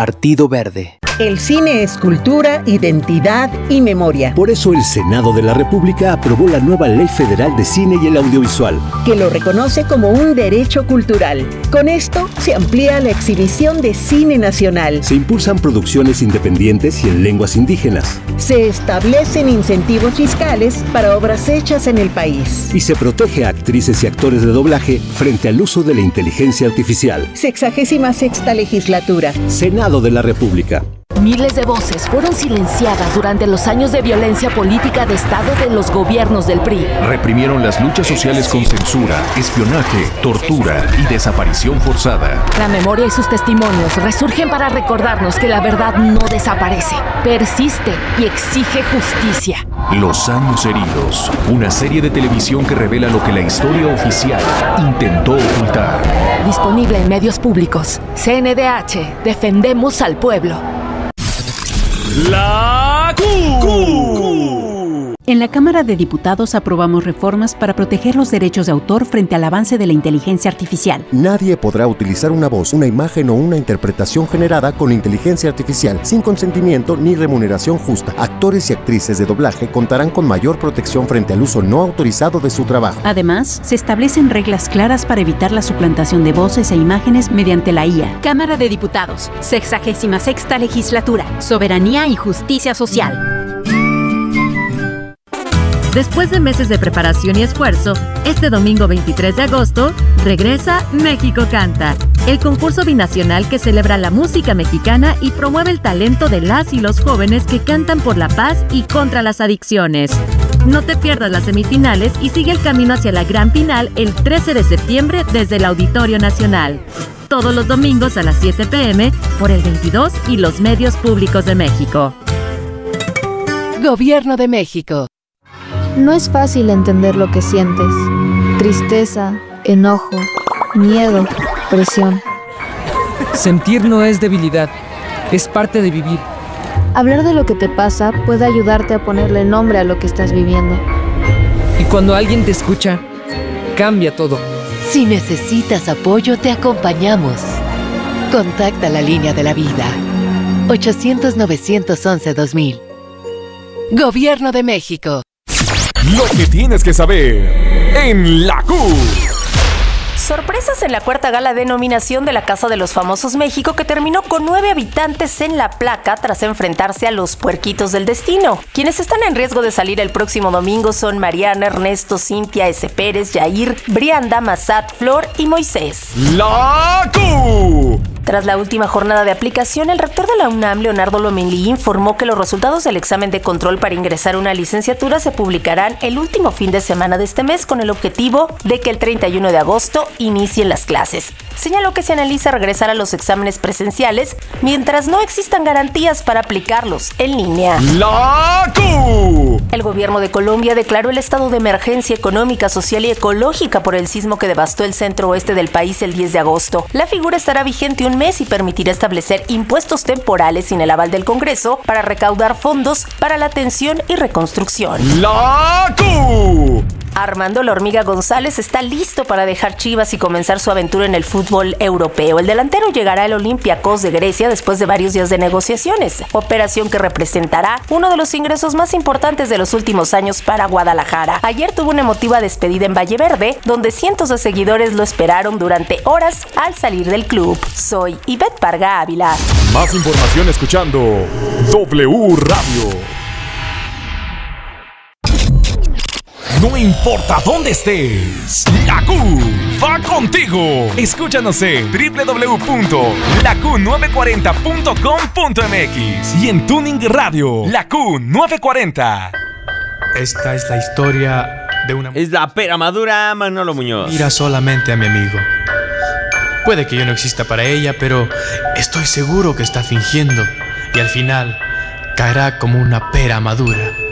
Partido Verde. El cine es cultura, identidad y memoria. Por eso el Senado de la República aprobó la nueva Ley Federal de Cine y el Audiovisual, que lo reconoce como un derecho cultural. Con esto se amplía la exhibición de cine nacional. Se impulsan producciones independientes y en lenguas indígenas. Se establecen incentivos fiscales para obras hechas en el país. Y se protege a actrices y actores de doblaje frente al uso de la inteligencia artificial. 66ª legislatura. Senado de la República. Miles de voces fueron silenciadas durante los años de violencia política de Estado de los gobiernos del PRI. Reprimieron las luchas sociales con censura, espionaje, tortura y desaparición forzada. La memoria y sus testimonios resurgen para recordarnos que la verdad no desaparece, persiste y exige justicia. Los años heridos, una serie de televisión que revela lo que la historia oficial intentó ocultar. Disponible en medios públicos. CNDH, defendemos al pueblo. La Q. En la Cámara de Diputados aprobamos reformas para proteger los derechos de autor frente al avance de la inteligencia artificial. Nadie podrá utilizar una voz, una imagen o una interpretación generada con inteligencia artificial sin consentimiento ni remuneración justa. Actores y actrices de doblaje contarán con mayor protección frente al uso no autorizado de su trabajo. Además, se establecen reglas claras para evitar la suplantación de voces e imágenes mediante la IA. Cámara de Diputados, 66ª legislatura, soberanía y justicia social. Después de meses de preparación y esfuerzo, este domingo 23 de agosto, regresa México Canta, el concurso binacional que celebra la música mexicana y promueve el talento de las y los jóvenes que cantan por la paz y contra las adicciones. No te pierdas las semifinales y sigue el camino hacia la gran final el 13 de septiembre desde el Auditorio Nacional. Todos los domingos a las 7 p.m. por el 22 y los medios públicos de México. Gobierno de México. No es fácil entender lo que sientes. Tristeza, enojo, miedo, presión. Sentir no es debilidad, es parte de vivir. Hablar de lo que te pasa puede ayudarte a ponerle nombre a lo que estás viviendo. Y cuando alguien te escucha, cambia todo. Si necesitas apoyo, te acompañamos. Contacta la línea de la vida. 800-911-2000. Gobierno de México. Lo que tienes que saber en la Q. Sorpresas en la cuarta gala de nominación de la Casa de los Famosos México, que terminó con 9 habitantes en la placa tras enfrentarse a los puerquitos del destino. Quienes están en riesgo de salir el próximo domingo son Mariana, Ernesto, Cintia, S. Pérez, Yair, Brianda, Massat, Flor y Moisés. La Q. Tras la última jornada de aplicación, el rector de la UNAM, Leonardo Lomelí, informó que los resultados del examen de control para ingresar a una licenciatura se publicarán el último fin de semana de este mes, con el objetivo de que el 31 de agosto inicien las clases. Señaló que se analiza regresar a los exámenes presenciales mientras no existan garantías para aplicarlos en línea. La Q. El gobierno de Colombia declaró el estado de emergencia económica, social y ecológica por el sismo que devastó el centro oeste del país el 10 de agosto. La figura estará vigente un mes y permitirá establecer impuestos temporales sin el aval del Congreso para recaudar fondos para la atención y reconstrucción. La Q. Armando La Hormiga González está listo para dejar Chivas y comenzar su aventura en el fútbol europeo. El delantero llegará al Olympiacos de Grecia después de varios días de negociaciones, operación que representará uno de los ingresos más importantes de los últimos años para Guadalajara. Ayer tuvo una emotiva despedida en Valle Verde, donde cientos de seguidores lo esperaron durante horas al salir del club. Soy Ivette Parga Ávila. Más información escuchando W Radio. No importa dónde estés, la Q va contigo. Escúchanos en www.laq940.com.mx y en Tuning Radio, la Q940. Esta es la historia de una... Es la pera madura, Manolo Muñoz. Mira solamente a mi amigo. Puede que yo no exista para ella, pero estoy seguro que está fingiendo y al final caerá como una pera madura.